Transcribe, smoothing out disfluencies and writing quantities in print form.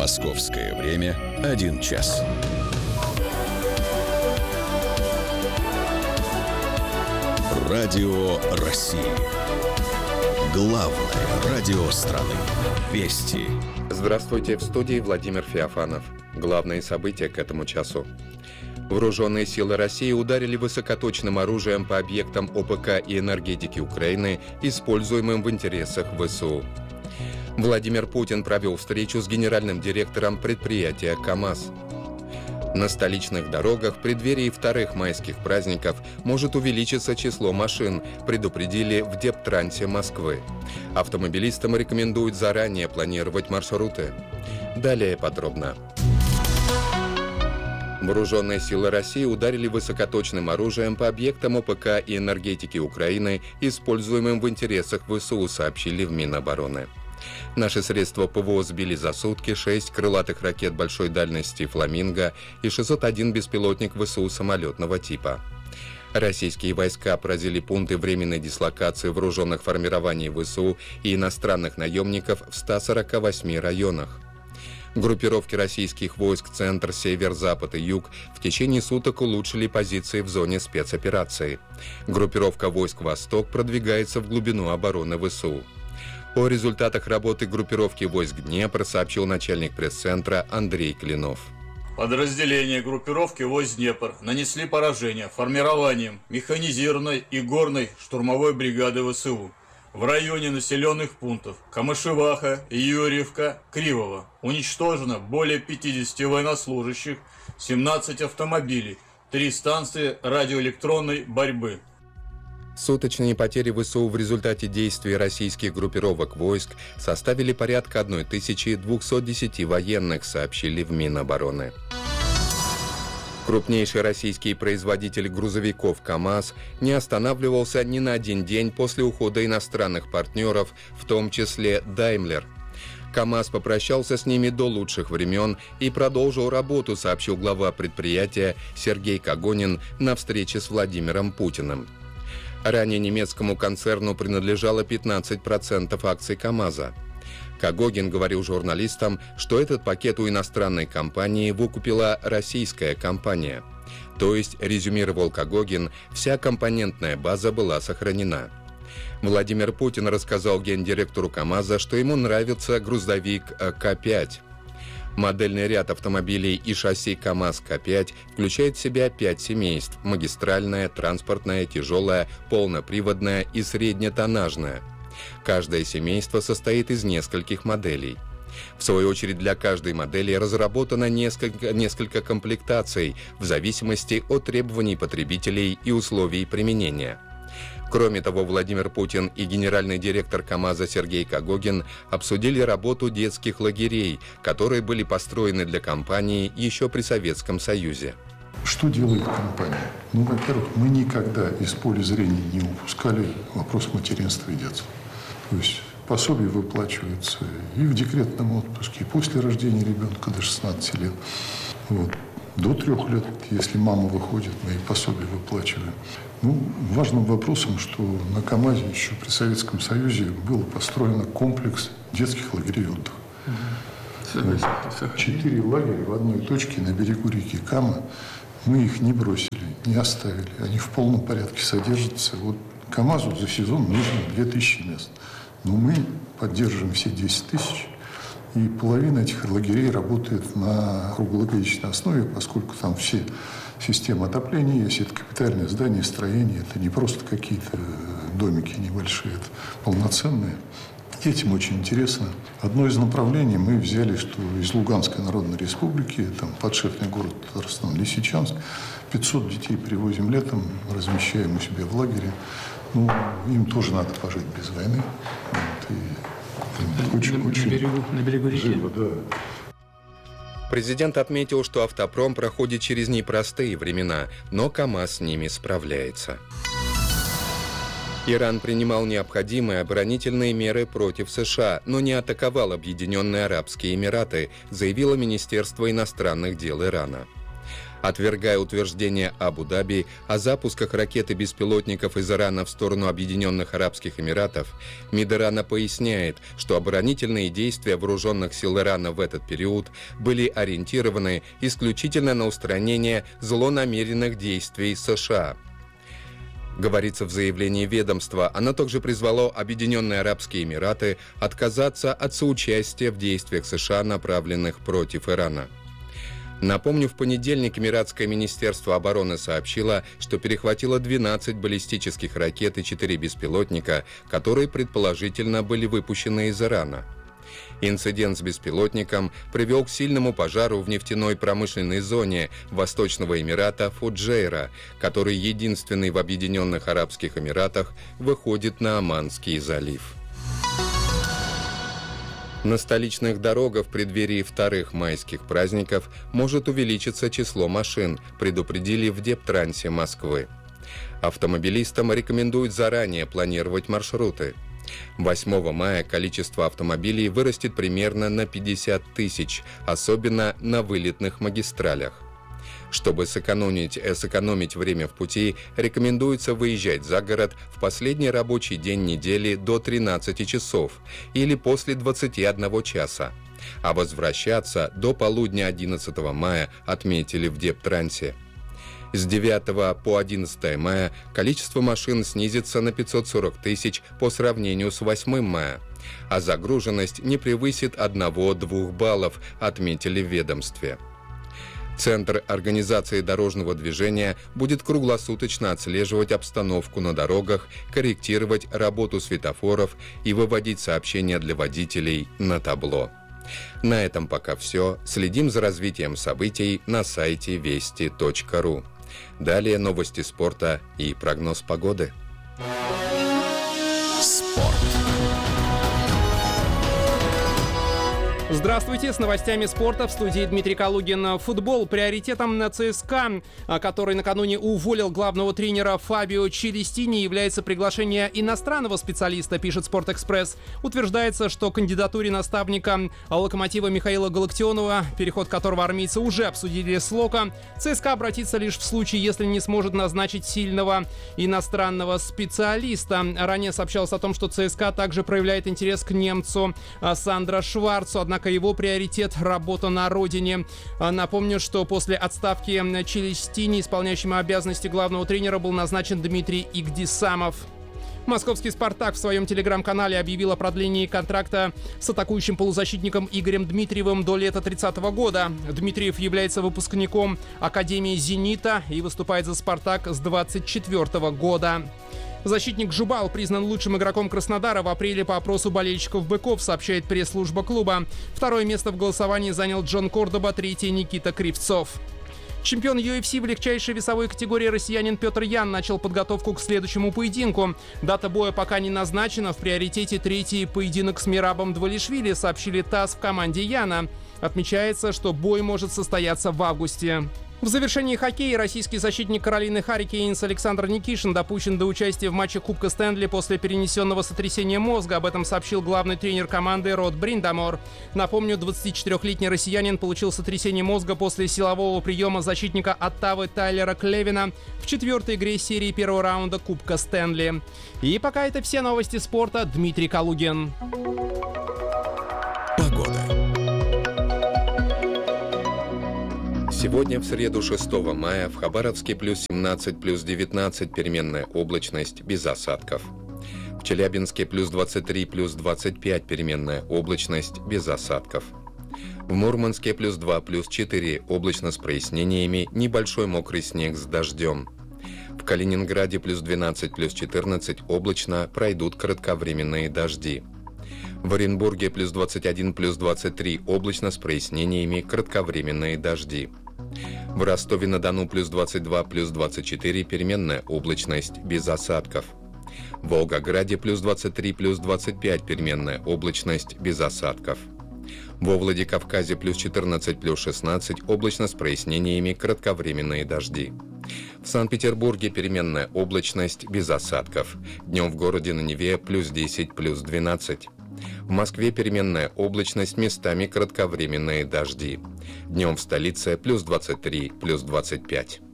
Московское время 1 час. Радио России. Главное радио страны. Вести. Здравствуйте, в студии Владимир Феофанов. Главные события к этому часу. Вооруженные силы России ударили высокоточным оружием по объектам ОПК и энергетики Украины, используемым в интересах ВСУ. Владимир Путин провел встречу с генеральным директором предприятия КАМАЗ. На столичных дорогах в преддверии вторых майских праздников может увеличиться число машин, предупредили в Дептрансе Москвы. Автомобилистам рекомендуют заранее планировать маршруты. Далее подробно. Вооруженные силы России ударили высокоточным оружием по объектам ОПК и энергетики Украины, используемым в интересах ВСУ, сообщили в Минобороны. Наши средства ПВО сбили за сутки 6 крылатых ракет большой дальности «Фламинго» и 601 беспилотник ВСУ самолетного типа. Российские войска поразили пункты временной дислокации вооруженных формирований ВСУ и иностранных наемников в 148 районах. Группировки российских войск «Центр», «Север», «Запад» и «Юг» в течение суток улучшили позиции в зоне спецоперации. Группировка войск «Восток» продвигается в глубину обороны ВСУ. О результатах работы группировки войск «Днепр» сообщил начальник пресс-центра Андрей Клинов. Подразделения группировки войск «Днепр» нанесли поражение формированием механизированной и горной штурмовой бригады ВСУ в районе населенных пунктов Камышеваха, Юрьевка, Кривово. Уничтожено более 50 военнослужащих, 17 автомобилей, 3 станции радиоэлектронной борьбы. Суточные потери ВСУ в результате действий российских группировок войск составили порядка 1210 военных, сообщили в Минобороны. Крупнейший российский производитель грузовиков КАМАЗ не останавливался ни на один день после ухода иностранных партнеров, в том числе Daimler. КАМАЗ попрощался с ними до лучших времен и продолжил работу, сообщил глава предприятия Сергей Когонин на встрече с Владимиром Путиным. Ранее немецкому концерну принадлежало 15% акций КАМАЗа. Когогин говорил журналистам, что этот пакет у иностранной компании выкупила российская компания. То есть, резюмировал Когогин, вся компонентная база была сохранена. Владимир Путин рассказал гендиректору КАМАЗа, что ему нравится грузовик К5. Модельный ряд автомобилей и шасси КАМАЗ К5 включает в себя 5 семейств – магистральное, транспортное, тяжелое, полноприводное и среднетоннажное. Каждое семейство состоит из нескольких моделей. В свою очередь, для каждой модели разработано несколько комплектаций в зависимости от требований потребителей и условий применения. Кроме того, Владимир Путин и генеральный директор КАМАЗа Сергей Когогин обсудили работу детских лагерей, которые были построены для компании еще при Советском Союзе. Что делает компания? Во-первых, мы никогда из поля зрения не упускали вопрос материнства и детства. То есть пособие выплачивается и в декретном отпуске, и после рождения ребенка до 16 лет. До 3 лет, если мама выходит, мы и пособие выплачиваем. Важным вопросом, что на КАМАЗе еще при Советском Союзе был построен комплекс детских лагерей отдыха. 4 лагеря в одной точке на берегу реки Кама. Мы их не бросили, не оставили. Они в полном порядке содержатся. КАМАЗу за сезон нужно 2000 мест. Но мы поддерживаем все 10 тысяч. И половина этих лагерей работает на круглогодичной основе, поскольку там все системы отопления есть, это капитальное здание, строение, это не просто какие-то домики небольшие, это полноценные. Детям очень интересно. Одно из направлений мы взяли, что из Луганской Народной Республики, там подшефный город Татарстан, Лисичанск, 500 детей привозим летом, размещаем у себя в лагере. Им тоже надо пожить без войны. На берегу реки. Живо, да. Президент отметил, что автопром проходит через непростые времена, но КАМАЗ с ними справляется. Иран принимал необходимые оборонительные меры против США, но не атаковал Объединенные Арабские Эмираты, заявило Министерство иностранных дел Ирана. Отвергая утверждение Абу-Даби о запусках ракет и беспилотников из Ирана в сторону Объединенных Арабских Эмиратов, МИД Ирана поясняет, что оборонительные действия вооруженных сил Ирана в этот период были ориентированы исключительно на устранение злонамеренных действий США. Говорится в заявлении ведомства, оно также призвало Объединенные Арабские Эмираты отказаться от соучастия в действиях США, направленных против Ирана. Напомню, в понедельник Эмиратское министерство обороны сообщило, что перехватило 12 баллистических ракет и 4 беспилотника, которые предположительно были выпущены из Ирана. Инцидент с беспилотником привел к сильному пожару в нефтяной промышленной зоне Восточного Эмирата Фуджейра, который единственный в Объединенных Арабских Эмиратах выходит на Оманский залив. На столичных дорогах в преддверии вторых майских праздников может увеличиться число машин, предупредили в Дептрансе Москвы. Автомобилистам рекомендуют заранее планировать маршруты. 8 мая количество автомобилей вырастет примерно на 50 тысяч, особенно на вылетных магистралях. Чтобы сэкономить время в пути, рекомендуется выезжать за город в последний рабочий день недели до 13 часов или после 21 часа, а возвращаться до полудня 11 мая, отметили в Дептрансе. С 9 по 11 мая количество машин снизится на 540 тысяч по сравнению с 8 мая, а загруженность не превысит 1-2 баллов, отметили в ведомстве. Центр организации дорожного движения будет круглосуточно отслеживать обстановку на дорогах, корректировать работу светофоров и выводить сообщения для водителей на табло. На этом пока все. Следим за развитием событий на сайте вести.ру. Далее новости спорта и прогноз погоды. Спорт. Здравствуйте, с новостями спорта в студии Дмитрий Калугин. Футбол приоритетом на ЦСКА, который накануне уволил главного тренера Фабио Челестини, является приглашение иностранного специалиста, пишет «Спортэкспресс». Утверждается, что кандидатуре наставника «Локомотива» Михаила Галактионова, переход которого армейцы уже обсудили с Локо, ЦСКА обратится лишь в случае, если не сможет назначить сильного иностранного специалиста. Ранее сообщалось о том, что ЦСКА также проявляет интерес к немцу Сандро Шварцу, однако его приоритет – работа на родине. Напомню, что после отставки Челестини исполняющим обязанности главного тренера был назначен Дмитрий Игдисамов. Московский «Спартак» в своем телеграм-канале объявил о продлении контракта с атакующим полузащитником Игорем Дмитриевым до лета 30-го года. Дмитриев является выпускником Академии «Зенита» и выступает за «Спартак» с 24-го года. Защитник Жубал признан лучшим игроком Краснодара в апреле по опросу болельщиков «Быков», сообщает пресс-служба клуба. Второе место в голосовании занял Джон Кордоба, третье — Никита Кривцов. Чемпион UFC в легчайшей весовой категории россиянин Петр Ян начал подготовку к следующему поединку. Дата боя пока не назначена. В приоритете третий поединок с Мирабом Двалишвили, сообщили ТАСС в команде Яна. Отмечается, что бой может состояться в августе. В завершении хоккея российский защитник Каролины Харрикейнс Александр Никишин допущен до участия в матче Кубка Стэнли после перенесенного сотрясения мозга. Об этом сообщил главный тренер команды Род Бриндамор. Напомню, 24-летний россиянин получил сотрясение мозга после силового приема защитника Оттавы Тайлера Клевина в 4-й игре серии первого раунда Кубка Стэнли. И пока это все новости спорта. Дмитрий Калугин. Погода. Сегодня, в среду 6 мая, в Хабаровске плюс 17, плюс 19, переменная облачность, без осадков. В Челябинске плюс 23, плюс 25, переменная облачность, без осадков. В Мурманске плюс 2, плюс 4, облачно с прояснениями, небольшой мокрый снег с дождем. В Калининграде плюс 12, плюс 14, облачно, пройдут кратковременные дожди. В Оренбурге плюс 21, плюс 23, облачно с прояснениями, кратковременные дожди. В Ростове-на-Дону плюс 22, плюс 24, переменная облачность, без осадков. В Волгограде плюс 23, плюс 25, переменная облачность, без осадков. Во Владикавказе плюс 14, плюс 16, облачно с прояснениями, кратковременные дожди. В Санкт-Петербурге переменная облачность, без осадков. Днем в городе на Неве плюс 10, плюс 12. В Москве переменная облачность, местами кратковременные дожди. Днем в столице плюс 23, плюс 25.